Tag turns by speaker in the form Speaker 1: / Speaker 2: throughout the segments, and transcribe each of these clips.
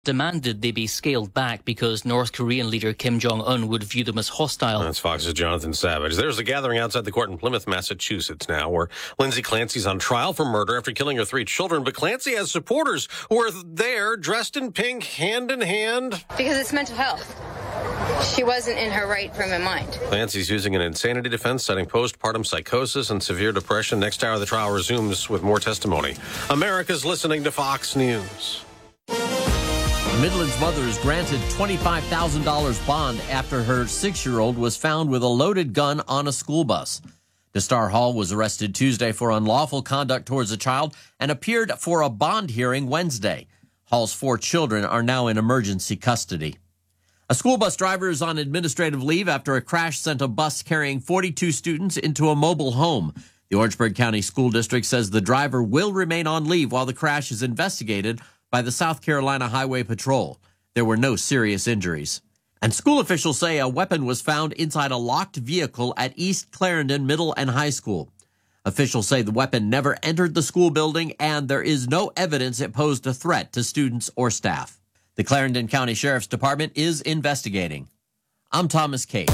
Speaker 1: demanded they be scaled back because North Korean leader Kim Jong-un would view them as hostile.
Speaker 2: That's Fox's Jonathan Savage. There's a gathering outside the court in Plymouth, Massachusetts now, where Lindsay Clancy's on trial for murder after killing her 3 children. But Clancy has supporters who are there, dressed in pink, hand in hand.
Speaker 3: Because it's mental health. She wasn't in her right frame of mind.
Speaker 2: Clancy's using an insanity defense, citing postpartum psychosis and severe depression. Next hour, the trial resumes with more testimony. America's listening to Fox News.
Speaker 4: Midland's mother is granted $25,000 bond after her 6-year-old was found with a loaded gun on a school bus. Destar Hall was arrested Tuesday for unlawful conduct towards a child and appeared for a bond hearing Wednesday. Hall's 4 children are now in emergency custody. A school bus driver is on administrative leave after a crash sent a bus carrying 42 students into a mobile home. The Orangeburg County School District says the driver will remain on leave while the crash is investigated by the South Carolina Highway Patrol. There were no serious injuries. And school officials say a weapon was found inside a locked vehicle at East Clarendon Middle and High School. Officials say the weapon never entered the school building and there is no evidence it posed a threat to students or staff. The Clarendon County Sheriff's Department is investigating. I'm Thomas Cate.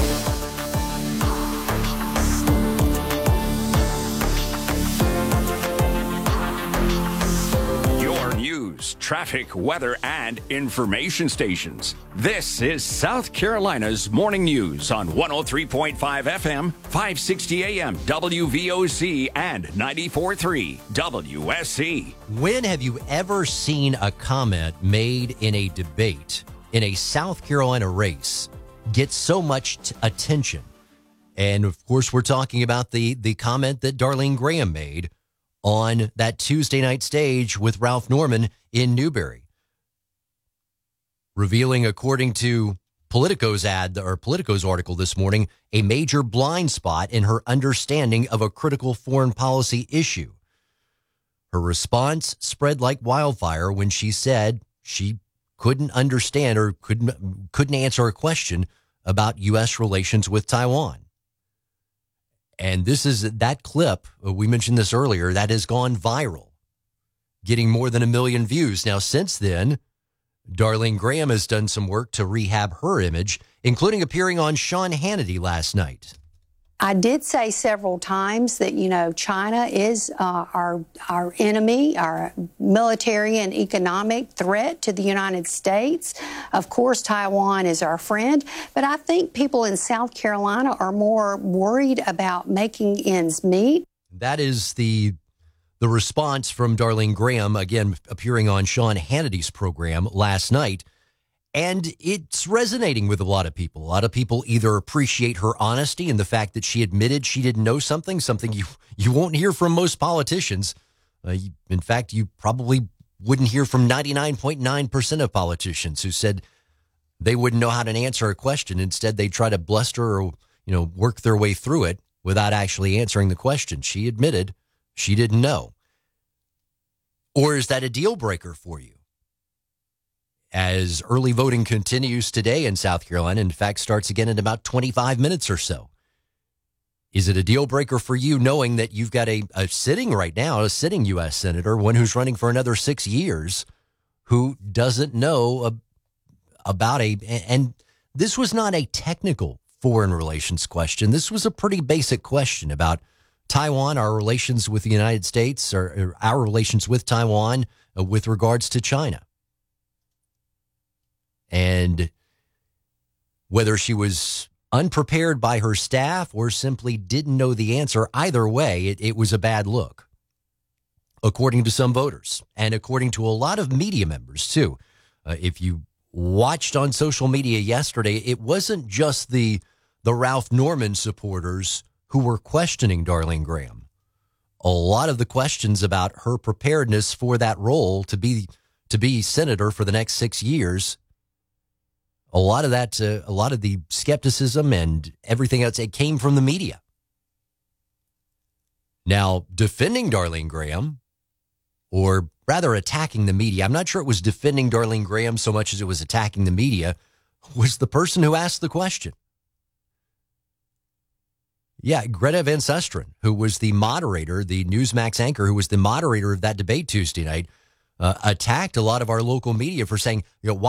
Speaker 5: Traffic, weather, and information stations. This is South Carolina's Morning News on 103.5 FM, 560 AM, WVOC, and 94.3 WSC.
Speaker 6: When have you ever seen a comment made in a debate in a South Carolina race get so much attention? And, of course, we're talking about the comment that Darlene Graham made on that Tuesday night stage with Ralph Norman in Newberry, revealing, according to Politico's article this morning, a major blind spot in her understanding of a critical foreign policy issue. Her response spread like wildfire when she said she couldn't understand or couldn't answer a question about U.S. relations with Taiwan. And this is that clip, we mentioned this earlier, that has gone viral, getting more than 1 million views. Now, since then, Darlene Graham has done some work to rehab her image, including appearing on Sean Hannity last night.
Speaker 7: I did say several times that, China is our enemy, our military and economic threat to the United States. Of course, Taiwan is our friend. But I think people in South Carolina are more worried about making ends meet.
Speaker 6: That is the response from Darlene Graham, again, appearing on Sean Hannity's program last night. And it's resonating with a lot of people. A lot of people either appreciate her honesty and the fact that she admitted she didn't know something you won't hear from most politicians. In fact, you probably wouldn't hear from 99.9% of politicians who said they wouldn't know how to answer a question. Instead, they try to bluster or, work their way through it without actually answering the question. She admitted she didn't know. Or is that a deal breaker for you? As early voting continues today in South Carolina, in fact, starts again in about 25 minutes or so. Is it a deal breaker for you knowing that you've got a sitting U.S. Senator, one who's running for another 6 years, who doesn't know about and this was not a technical foreign relations question. This was a pretty basic question about Taiwan, our relations with the United States, or our relations with Taiwan with regards to China. And whether she was unprepared by her staff or simply didn't know the answer, either way, it was a bad look, according to some voters and according to a lot of media members, too. If you watched on social media yesterday, it wasn't just the Ralph Norman supporters who were questioning Darlene Graham. A lot of the questions about her preparedness for that role to be senator for the next 6 years, a lot of the skepticism and everything else, it came from the media. Now, defending Darlene Graham, or rather attacking the media, I'm not sure it was defending Darlene Graham so much as it was attacking the media, was the person who asked the question. Yeah, Greta Van Susteren, who was the moderator, the Newsmax anchor, who was the moderator of that debate Tuesday night, attacked a lot of our local media for saying, why